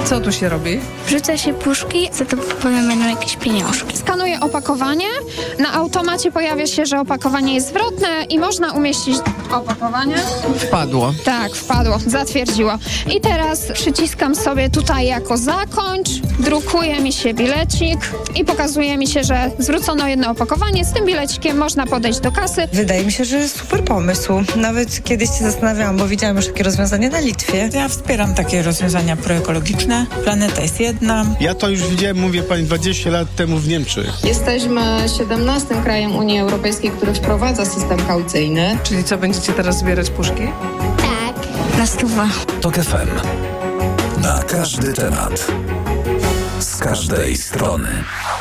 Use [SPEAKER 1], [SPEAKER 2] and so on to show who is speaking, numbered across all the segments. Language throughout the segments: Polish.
[SPEAKER 1] Co tu się robi?
[SPEAKER 2] Wrzuca się puszki, za to potem będą jakieś pieniążki.
[SPEAKER 3] Skanuję opakowanie. Na automacie pojawia się, że opakowanie jest zwrotne i można umieścić opakowanie.
[SPEAKER 1] Wpadło.
[SPEAKER 3] Tak, wpadło, zatwierdziło. I teraz przyciskam sobie tutaj jako zakończ, drukuje mi się bilecik i pokazuje mi się, że zwrócono jedno opakowanie. Z tym bilecikiem można podejść do kasy.
[SPEAKER 4] Wydaje mi się, że jest super pomysł. Nawet kiedyś się zastanawiałam, bo widziałam już takie rozwiązanie na Litwie.
[SPEAKER 5] Ja wspieram takie rozwiązania proekologiczne. Planeta jest jedna.
[SPEAKER 6] Ja to już widziałem, mówię pani, 20 lat temu w Niemczech.
[SPEAKER 7] Jesteśmy 17 krajem Unii Europejskiej, który wprowadza system kaucyjny.
[SPEAKER 1] Czyli co, będziecie teraz zbierać puszki?
[SPEAKER 2] Tak, na 100.
[SPEAKER 8] TOK FM. Na każdy temat. Z każdej strony.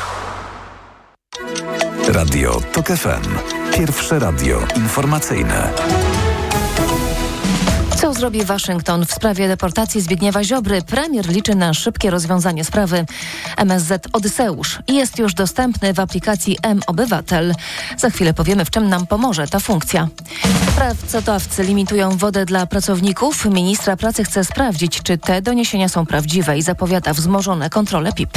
[SPEAKER 8] Radio TOK FM. Pierwsze radio informacyjne.
[SPEAKER 9] Co zrobi Waszyngton w sprawie deportacji Zbigniewa Ziobry? Premier liczy na szybkie rozwiązanie sprawy. MSZ Odyseusz jest już dostępny w aplikacji mObywatel. Za chwilę powiemy, w czym nam pomoże ta funkcja. Pracodawcy limitują wodę dla pracowników. Ministra pracy chce sprawdzić, czy te doniesienia są prawdziwe i zapowiada wzmożone kontrole PIP.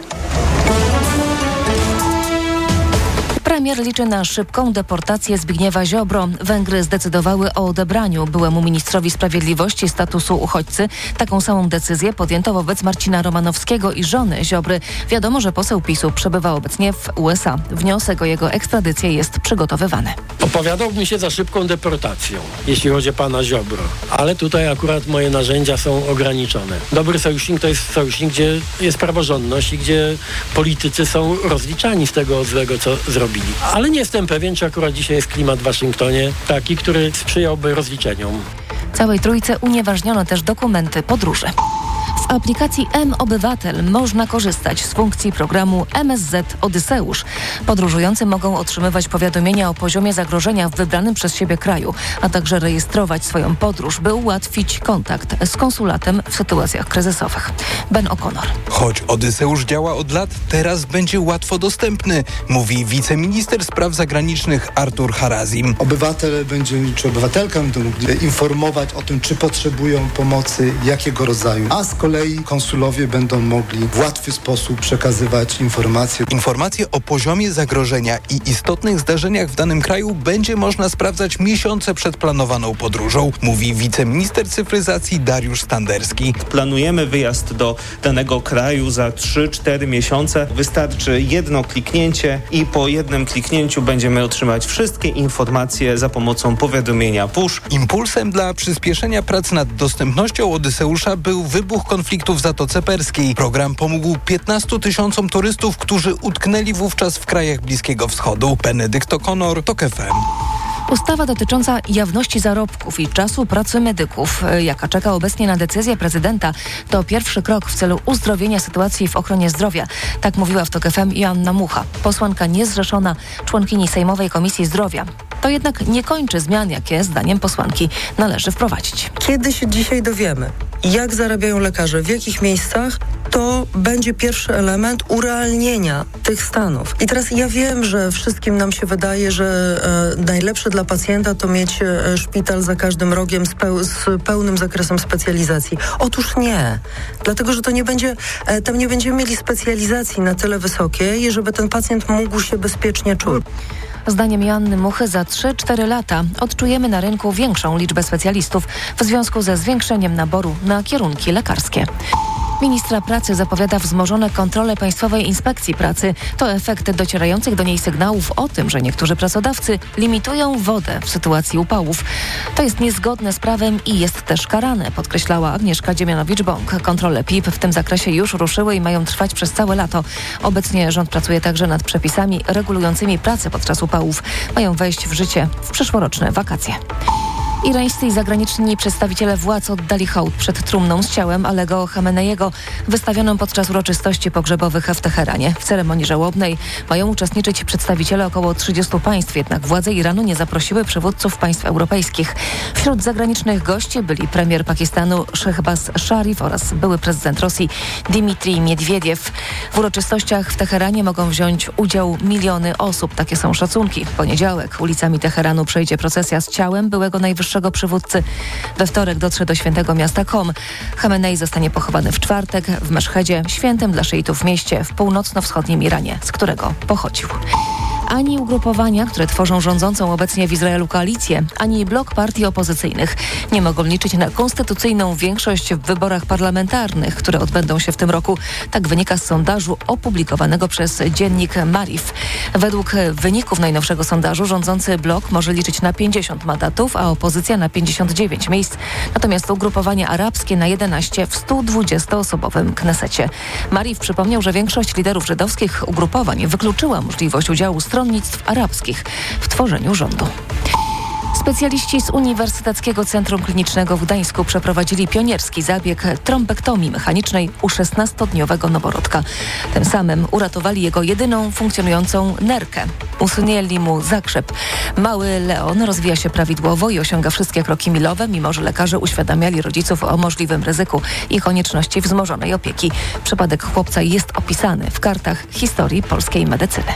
[SPEAKER 9] Premier liczy na szybką deportację Zbigniewa Ziobro. Węgry zdecydowały o odebraniu byłemu ministrowi sprawiedliwości statusu uchodźcy. Taką samą decyzję podjęto wobec Marcina Romanowskiego i żony Ziobry. Wiadomo, że poseł PiS-u przebywa obecnie w USA. Wniosek o jego ekstradycję jest przygotowywany.
[SPEAKER 10] Opowiadałbym się za szybką deportacją, jeśli chodzi o pana Ziobro. Ale tutaj akurat moje narzędzia są ograniczone. Dobry sojusznik to jest sojusznik, gdzie jest praworządność i gdzie politycy są rozliczani z tego złego, co zrobili. Ale nie jestem pewien, czy akurat dzisiaj jest klimat w Waszyngtonie taki, który sprzyjałby rozliczeniom.
[SPEAKER 9] Całej trójce unieważniono też dokumenty podróży. W aplikacji mObywatel można korzystać z funkcji programu MSZ Odyseusz. Podróżujący mogą otrzymywać powiadomienia o poziomie zagrożenia w wybranym przez siebie kraju, a także rejestrować swoją podróż, by ułatwić kontakt z konsulatem w sytuacjach kryzysowych. Ben O'Connor.
[SPEAKER 11] Choć Odyseusz działa od lat, teraz będzie łatwo dostępny, mówi wiceminister spraw zagranicznych Artur Harazim.
[SPEAKER 12] Obywatel czy obywatelka będą mogli informować o tym, czy potrzebują pomocy, jakiego rodzaju. A z kolei konsulowie będą mogli w łatwy sposób przekazywać informacje.
[SPEAKER 11] Informacje o poziomie zagrożenia i istotnych zdarzeniach w danym kraju będzie można sprawdzać miesiące przed planowaną podróżą, mówi wiceminister cyfryzacji Dariusz Standerski.
[SPEAKER 13] Planujemy wyjazd do danego kraju za 3-4 miesiące. Wystarczy jedno kliknięcie i po jednym kliknięciu będziemy otrzymać wszystkie informacje za pomocą powiadomienia push.
[SPEAKER 11] Impulsem dla przyspieszenia prac nad dostępnością Odyseusza był wybuch konfliktu w Zatoce Perskiej. Program pomógł 15 000 turystów, którzy utknęli wówczas w krajach Bliskiego Wschodu. Benedykt O'Connor, TOK FM.
[SPEAKER 9] Ustawa dotycząca jawności zarobków i czasu pracy medyków, jaka czeka obecnie na decyzję prezydenta, to pierwszy krok w celu uzdrowienia sytuacji w ochronie zdrowia. Tak mówiła w TOK FM Joanna Mucha, posłanka niezrzeszona, członkini Sejmowej Komisji Zdrowia. To jednak nie kończy zmian, jakie zdaniem posłanki należy wprowadzić.
[SPEAKER 14] Kiedy się dzisiaj dowiemy, jak zarabiają lekarze, w jakich miejscach, to będzie pierwszy element urealnienia tych stanów. I teraz ja wiem, że wszystkim nam się wydaje, że najlepsze dla pacjenta to mieć szpital za każdym rogiem z pełnym zakresem specjalizacji. Otóż nie. Dlatego, że to nie będzie, tam nie będziemy mieli specjalizacji na tyle wysokiej, żeby ten pacjent mógł się bezpiecznie czuć.
[SPEAKER 9] Zdaniem Joanny Muchy za 3-4 lata odczujemy na rynku większą liczbę specjalistów w związku ze zwiększeniem naboru na kierunki lekarskie. Ministra pracy zapowiada wzmożone kontrole Państwowej Inspekcji Pracy. To efekt docierających do niej sygnałów o tym, że niektórzy pracodawcy limitują wodę w sytuacji upałów. To jest niezgodne z prawem i jest też karane, podkreślała Agnieszka Dziemianowicz-Bąk. Kontrole PIP w tym zakresie już ruszyły i mają trwać przez całe lato. Obecnie rząd pracuje także nad przepisami regulującymi pracę podczas upałów. Mają wejść w życie w przyszłoroczne wakacje. Irańscy i zagraniczni przedstawiciele władz oddali hołd przed trumną z ciałem Alego Chameneiego, wystawioną podczas uroczystości pogrzebowych w Teheranie. W ceremonii żałobnej mają uczestniczyć przedstawiciele około 30 państw, jednak władze Iranu nie zaprosiły przywódców państw europejskich. Wśród zagranicznych gości byli premier Pakistanu Shehbaz Sharif oraz były prezydent Rosji Dmitrij Miedwiediew. W uroczystościach w Teheranie mogą wziąć udział miliony osób. Takie są szacunki. W poniedziałek ulicami Teheranu przejdzie procesja z ciałem byłego najwyższego najwyższego przywódcy. We wtorek dotrze do świętego miasta Qom. Chamenei zostanie pochowany w czwartek w Meszhedzie, świętym dla szyitów mieście w północno-wschodnim Iranie, z którego pochodził. Ani ugrupowania, które tworzą rządzącą obecnie w Izraelu koalicję, ani blok partii opozycyjnych nie mogą liczyć na konstytucyjną większość w wyborach parlamentarnych, które odbędą się w tym roku. Tak wynika z sondażu opublikowanego przez dziennik Maariv. Według wyników najnowszego sondażu rządzący blok może liczyć na 50 mandatów, a opozycja na 59 miejsc. Natomiast ugrupowania arabskie na 11 w 120-osobowym Knesecie. Maariv przypomniał, że większość liderów żydowskich ugrupowań wykluczyła możliwość udziału stronnictw arabskich w tworzeniu rządu. Specjaliści z Uniwersyteckiego Centrum Klinicznego w Gdańsku przeprowadzili pionierski zabieg trombektomii mechanicznej u 16-dniowego noworodka. Tym samym uratowali jego jedyną funkcjonującą nerkę. Usunęli mu zakrzep. Mały Leon rozwija się prawidłowo i osiąga wszystkie kroki milowe, mimo że lekarze uświadamiali rodziców o możliwym ryzyku i konieczności wzmożonej opieki. Przypadek chłopca jest opisany w kartach historii polskiej medycyny.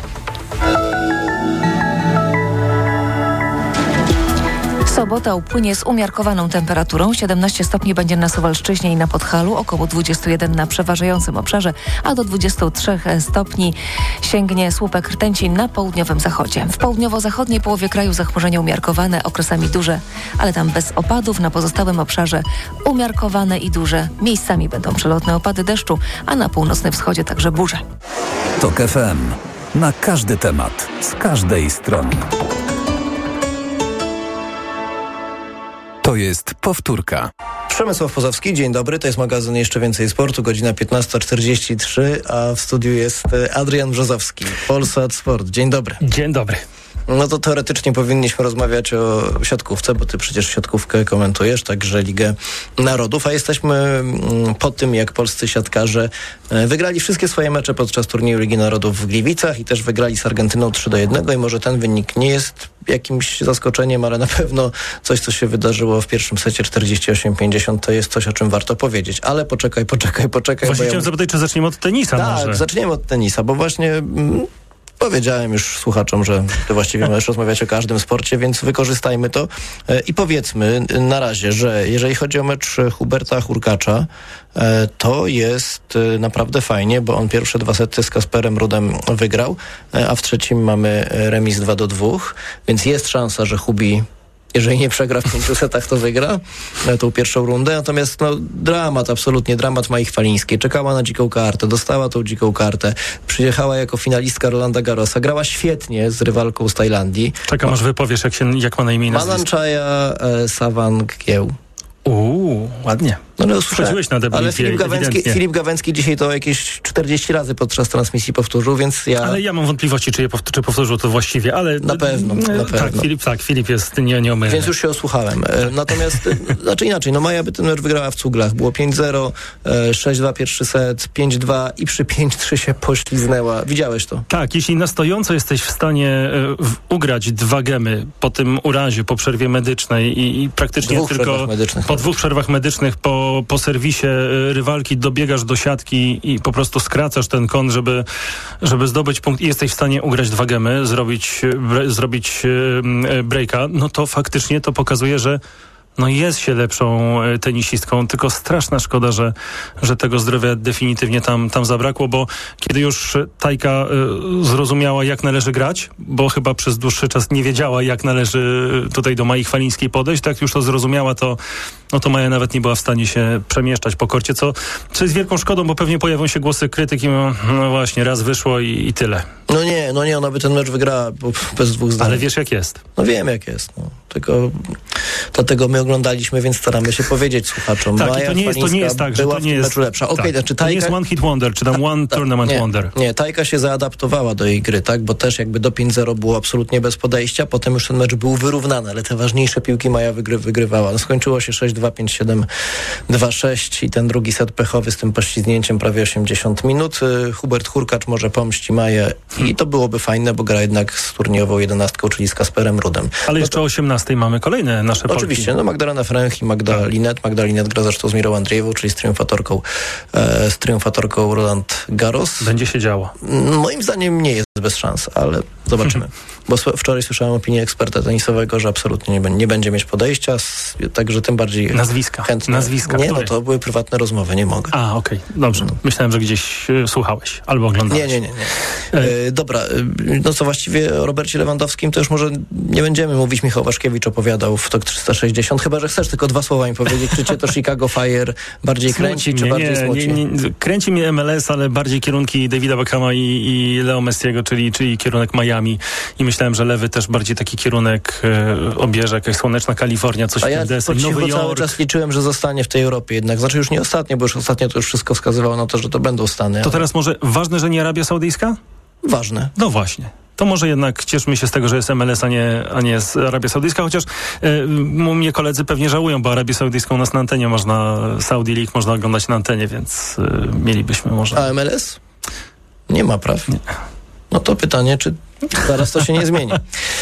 [SPEAKER 9] Sobota upłynie z umiarkowaną temperaturą. 17 stopni będzie na Suwalszczyźnie i na Podhalu, około 21 na przeważającym obszarze, a do 23 stopni sięgnie słupek rtęci na południowym zachodzie. W południowo-zachodniej połowie kraju zachmurzenie umiarkowane, okresami duże, ale tam bez opadów. Na pozostałym obszarze umiarkowane i duże. Miejscami będą przelotne opady deszczu, a na północnym wschodzie także burze.
[SPEAKER 8] TOK FM. Na każdy temat, z każdej strony. To jest powtórka.
[SPEAKER 15] Przemysław Pozowski, dzień dobry, to jest magazyn Jeszcze Więcej Sportu, godzina 15:43, a w studiu jest Adrian Brzozowski, Polsat Sport. Dzień dobry.
[SPEAKER 16] Dzień dobry.
[SPEAKER 15] No to teoretycznie powinniśmy rozmawiać o siatkówce, bo ty przecież siatkówkę komentujesz, także Ligę Narodów, a jesteśmy po tym, jak polscy siatkarze wygrali wszystkie swoje mecze podczas turnieju Ligi Narodów w Gliwicach i też wygrali z Argentyną 3-1 i może ten wynik nie jest jakimś zaskoczeniem, ale na pewno coś, co się wydarzyło w pierwszym secie 48-50, to jest coś, o czym warto powiedzieć. Ale poczekaj.
[SPEAKER 16] Właśnie chciałem zapytać, czy zaczniemy od tenisa może?
[SPEAKER 15] Tak, zaczniemy od tenisa, bo właśnie... Powiedziałem już słuchaczom, że ty właściwie możesz rozmawiać o każdym sporcie, więc wykorzystajmy to i powiedzmy na razie, że jeżeli chodzi o mecz Huberta Hurkacza, to jest naprawdę fajnie, bo on pierwsze 2 sety z Kasperem Ruudem wygrał, a w trzecim mamy remis 2-2, więc jest szansa, że Hubi, jeżeli nie przegra w 5 setach, to wygra tą pierwszą rundę. Natomiast dramat, absolutnie dramat Mai Chwalińskiej. Czekała na dziką kartę, dostała tą dziką kartę. Przyjechała jako finalistka Rolanda Garrosa. Grała świetnie z rywalką z Tajlandii.
[SPEAKER 16] Czekam, aż wypowiesz, jak ma na imię i nazwisko.
[SPEAKER 15] Mananchaya Sawanggieł.
[SPEAKER 16] Ładnie. Przechodziłeś na
[SPEAKER 15] ale Filip Gawęcki dzisiaj to jakieś 40 razy podczas transmisji powtórzył, więc ja...
[SPEAKER 16] Ale ja mam wątpliwości, czy powtórzył to właściwie, ale...
[SPEAKER 15] Na pewno.
[SPEAKER 16] Filip jest nieomylny.
[SPEAKER 15] Więc już się osłuchałem. Natomiast, inaczej, Maja by ten mecz wygrała w cuglach. Było 5-0, 6-2 pierwszy set, 5-2 i przy 5-3 się pośliznęła. Widziałeś to?
[SPEAKER 16] Tak, jeśli na stojąco jesteś w stanie ugrać 2 gemy po tym urazie, po przerwie medycznej i praktycznie tylko po 2 przerwach medycznych, po serwisie rywalki dobiegasz do siatki i po prostu skracasz ten kąt, żeby zdobyć punkt i jesteś w stanie ugrać 2 gemy, zrobić breaka, no to faktycznie to pokazuje, że jest się lepszą tenisistką, tylko straszna szkoda, że tego zdrowia definitywnie tam zabrakło, bo kiedy już Tajka zrozumiała, jak należy grać, bo chyba przez dłuższy czas nie wiedziała, jak należy tutaj do Mai Chwalińskiej podejść, tak już to zrozumiała, to Maja nawet nie była w stanie się przemieszczać po korcie, co jest wielką szkodą, bo pewnie pojawią się głosy krytyki, no właśnie, raz wyszło i tyle.
[SPEAKER 15] No nie, ona by ten mecz wygrała bez 2 zdań.
[SPEAKER 16] Ale wiesz, jak jest.
[SPEAKER 15] No wiem, jak jest. Tylko dlatego my oglądaliśmy, więc staramy się powiedzieć słuchaczom.
[SPEAKER 16] Tak, i to nie jest tak, że to nie jest
[SPEAKER 15] lepsza. Okay,
[SPEAKER 16] tak, to nie jest one hit wonder, czy tam one tournament wonder.
[SPEAKER 15] Nie, Tajka się zaadaptowała do jej gry, tak, bo też jakby do 5-0 było absolutnie bez podejścia, potem już ten mecz był wyrównany, ale te ważniejsze piłki Maja wygrywała. Skończyło się 6-2, 5-7, 2-6 i ten drugi set pechowy z tym poślizgnięciem prawie 80 minut. Hubert Hurkacz może pomści Maję i to byłoby fajne, bo gra jednak z turniejową 11, czyli z Kasperem Ruudem.
[SPEAKER 16] Ale jeszcze o 18 mamy kolejne nasze Polki.
[SPEAKER 15] Oczywiście, Magdalena Fręch i Magda Linette. Magda Linette gra zresztą z Mirą Andrzejewą, czyli z triumfatorką Roland Garros.
[SPEAKER 16] Będzie się działo.
[SPEAKER 15] Moim zdaniem nie jest bez szans, ale Zobaczymy. Bo wczoraj słyszałem opinię eksperta tenisowego, że absolutnie nie będzie mieć podejścia, także tym bardziej chętnie.
[SPEAKER 16] Nazwiska.
[SPEAKER 15] Nie, no to były prywatne rozmowy, nie mogę.
[SPEAKER 16] A, okej, dobrze. Myślałem, że gdzieś słuchałeś albo oglądałeś.
[SPEAKER 15] Nie. Dobra, no co właściwie o Robercie Lewandowskim to już może nie będziemy mówić. Michał Waszkiewicz opowiadał w TOK 360, chyba że chcesz tylko 2 słowa mi powiedzieć, czy cię to Chicago Fire bardziej kręci, czy bardziej smuci?
[SPEAKER 16] Nie. Kręci mnie MLS, ale bardziej kierunki Davida Beckhama i Leo Messiego, czyli kierunek Miami. I myślałem, że lewy też bardziej taki kierunek obierze, jakaś słoneczna Kalifornia, coś w tym deseń, Nowy Jork.
[SPEAKER 15] Cały czas liczyłem, że zostanie w tej Europie jednak. Znaczy już nie ostatnio, bo już ostatnio to już wszystko wskazywało na to, że to będą Stany.
[SPEAKER 16] To teraz może ważne, że nie Arabia Saudyjska?
[SPEAKER 15] Ważne.
[SPEAKER 16] No właśnie. To może jednak cieszmy się z tego, że jest MLS, a nie jest Arabia Saudyjska, chociaż mnie koledzy pewnie żałują, bo Arabię Saudyjską u nas na antenie można, Saudi League można oglądać na antenie, więc mielibyśmy może...
[SPEAKER 15] A MLS? Nie ma praw. Nie. No to pytanie, czy zaraz to się nie zmieni.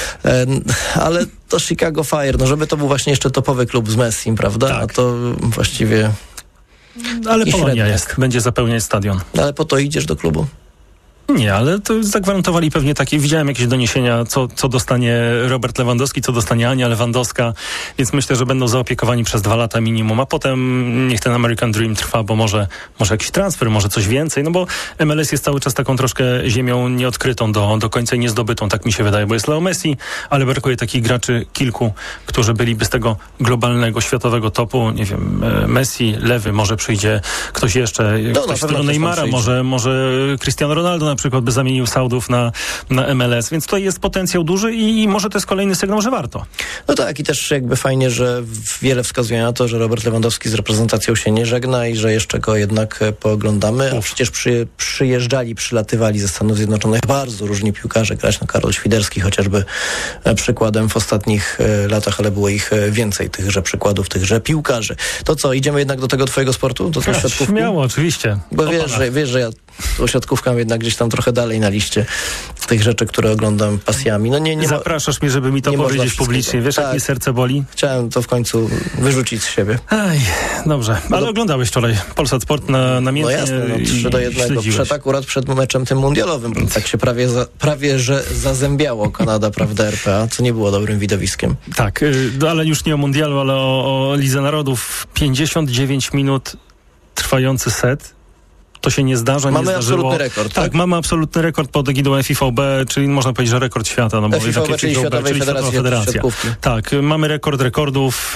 [SPEAKER 15] Ale to Chicago Fire, no żeby to był właśnie jeszcze topowy klub z Messim, prawda? Tak. A to właściwie...
[SPEAKER 16] Ale Polonia jest, będzie zapełniać stadion.
[SPEAKER 15] Ale po to idziesz do klubu?
[SPEAKER 16] Nie, ale to zagwarantowali pewnie takie, widziałem jakieś doniesienia, co dostanie Robert Lewandowski, co dostanie Ania Lewandowska, więc myślę, że będą zaopiekowani przez 2 lata minimum, a potem niech ten American Dream trwa, bo może jakiś transfer, może coś więcej, no bo MLS jest cały czas taką troszkę ziemią nieodkrytą do końca i niezdobytą, tak mi się wydaje, bo jest Leo Messi, ale brakuje takich graczy kilku, którzy byliby z tego globalnego, światowego topu, nie wiem, Messi, lewy, może przyjdzie ktoś jeszcze, ktoś z Neymara, może Cristiano Ronaldo na przykład by zamienił Saudów na MLS, więc tutaj jest potencjał duży i może to jest kolejny sygnał, że warto.
[SPEAKER 15] No tak, i też jakby fajnie, że wiele wskazuje na to, że Robert Lewandowski z reprezentacją się nie żegna i że jeszcze go jednak pooglądamy, a przecież przylatywali ze Stanów Zjednoczonych bardzo różni piłkarze grać, Karol Świderski chociażby przykładem w ostatnich latach, ale było ich więcej, tychże przykładów, tychże piłkarzy. To co, idziemy jednak do tego twojego sportu? Do tej siatkówki?
[SPEAKER 16] Śmiało, oczywiście.
[SPEAKER 15] Bo wiesz, że ja tą siatkówkę mam jednak gdzieś tam trochę dalej na liście tych rzeczy, które oglądam pasjami. No nie
[SPEAKER 16] zapraszasz mnie, żeby mi to powiedzieć publicznie. Wiesz, jak mi serce boli?
[SPEAKER 15] Chciałem to w końcu wyrzucić z siebie.
[SPEAKER 16] Aj, dobrze. Ale oglądałeś wczoraj Polsat Sport namiętnie.
[SPEAKER 15] No jasne, 3-1. Akurat przed meczem tym mundialowym. Tak się prawie że zazębiało Kanada, prawda, RPA, co nie było dobrym widowiskiem.
[SPEAKER 16] Tak, ale już nie o mundialu, ale o Lidze Narodów. 59 minut trwający set. To się nie zdarza,
[SPEAKER 15] mamy
[SPEAKER 16] nie zdarzyło.
[SPEAKER 15] Absolutny rekord, tak?
[SPEAKER 16] Mamy absolutny rekord pod egidą FIVB, czyli można powiedzieć, że rekord świata. No bo
[SPEAKER 15] FIVB, czyli Światowej Federacji Siatkówki.
[SPEAKER 16] Tak, mamy rekord rekordów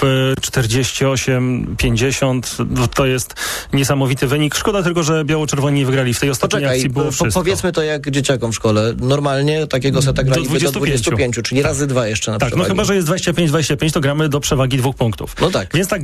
[SPEAKER 16] 48, 50. To jest niesamowity wynik. Szkoda tylko, że biało-czerwoni nie wygrali w tej ostatniej akcji. Było wszystko.
[SPEAKER 15] Powiedzmy to jak dzieciakom w szkole. Normalnie takiego seta graliby do 25, czyli razy 2 jeszcze na przewagi.
[SPEAKER 16] Tak, no chyba, że jest 25, to gramy do przewagi 2 punktów.
[SPEAKER 15] No tak.
[SPEAKER 16] Więc tak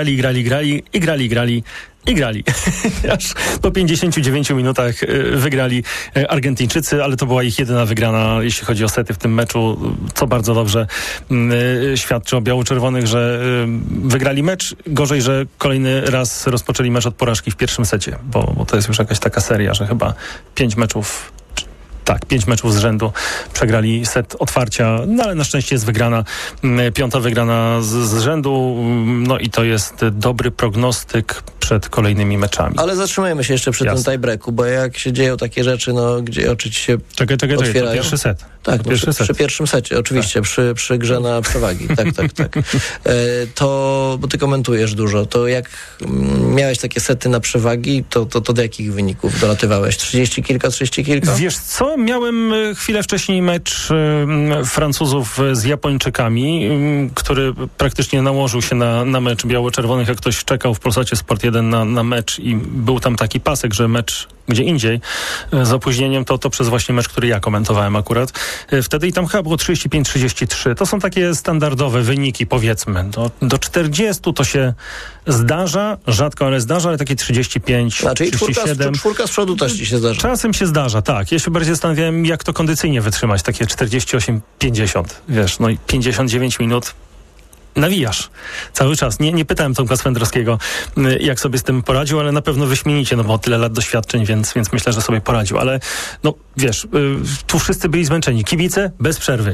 [SPEAKER 16] grali. Aż po 59 minutach wygrali Argentyńczycy, ale to była ich jedyna wygrana, jeśli chodzi o sety w tym meczu, co bardzo dobrze świadczy o biało-czerwonych, że wygrali mecz. Gorzej, że kolejny raz rozpoczęli mecz od porażki w pierwszym secie, bo to jest już jakaś taka seria, że chyba 5 meczów z rzędu przegrali set otwarcia, no ale na szczęście jest wygrana, 5. wygrana z rzędu, no i to jest dobry prognostyk przed kolejnymi meczami.
[SPEAKER 15] Ale zatrzymajmy się jeszcze przy tym tiebreaku, bo jak się dzieją takie rzeczy, no gdzie oczy ci się otwierają.
[SPEAKER 16] To pierwszy set.
[SPEAKER 15] Tak, przy pierwszym secie, oczywiście, tak. przy grze na przewagi. Tak. Bo ty komentujesz dużo, to jak miałeś takie sety na przewagi, to do jakich wyników dolatywałeś? 30 kilka?
[SPEAKER 16] Wiesz co, miałem chwilę wcześniej mecz Francuzów z Japończykami, który praktycznie nałożył się na mecz biało-czerwonych, jak ktoś czekał w Polsacie Sport 1 na mecz i był tam taki pasek, że mecz gdzie indziej z opóźnieniem, to przez właśnie mecz, który ja komentowałem akurat. Wtedy i tam chyba było 35-33. To są takie standardowe wyniki, powiedzmy. Do 40 to się zdarza, rzadko, ale zdarza, ale takie 35, 37.
[SPEAKER 15] Czwórka z przodu też ci się zdarza.
[SPEAKER 16] Czasem się zdarza, tak. Ja się bardziej zastanawiałem, jak to kondycyjnie wytrzymać, takie 48-50, wiesz, no i 59 minut nawijasz cały czas. Nie pytałem Tomka Swędrowskiego, jak sobie z tym poradził, ale na pewno wyśmienicie, no bo tyle lat doświadczeń, więc myślę, że sobie poradził. Ale no wiesz, tu wszyscy byli zmęczeni. Kibice bez przerwy.